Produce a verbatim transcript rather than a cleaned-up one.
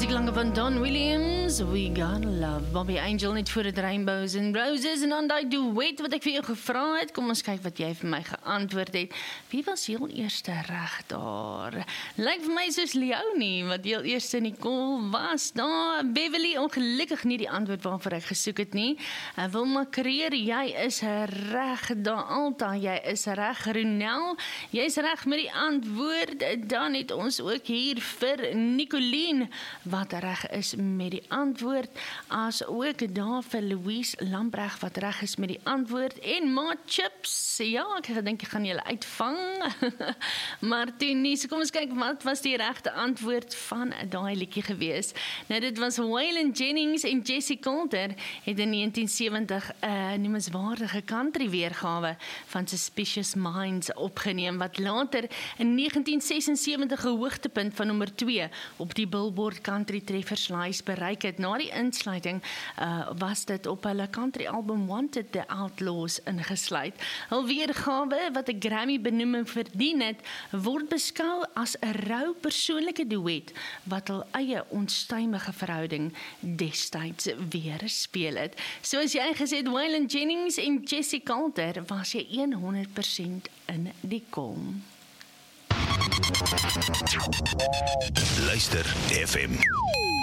Klanke van Don Williams, We Got Love. Bobby Angel net voor het Rainbows and Roses. En dan die duet wat ek vir jou gevra het. Kom ons kyk wat jy vir my geantwoord het. Wie was heel eerste reg daar? Lyk vir my soos Leonie, wat heel eerste Nicole was daar. Beverly, ongelukkig nie die antwoord waarvoor ek gesoek het nie. Wilma Creer, jy is reg daar. Alta, jy is reg. Ronel, jy is reg met die antwoord. Dan het ons ook hier vir Nicolien, wat reg is met die antwoord, as ook daar vir Louise Lambreg, wat reg is met die antwoord, en Ma Chips, ja, ek gedink ek gaan julle uitvang, maar toe nie, so kom ons kyk, wat was die regte antwoord van daai liedjie gewees? Nou, dit was Waylon Jennings en Jessie Coulter, het in negentien sewentig uh, noemenswaardige country weergawe van Suspicious Minds opgeneem, wat later in negentien sesensewentig 'n hoogtepunt van nommer twee op die Billboard Country Trefferslys bereik het. Na die insluiting uh, was dit op hulle country album Wanted the Outlaws ingesluit. Hul weergawe, wat 'n Grammy benoeming verdien het, word beskou as 'n rou persoonlike duet, wat hul eie onstuimige verhouding destyds weer speel het. Soos jy gesê het, Waylon Jennings en Jessie Coulter, was jy honderd persent in die kom. Luister F M.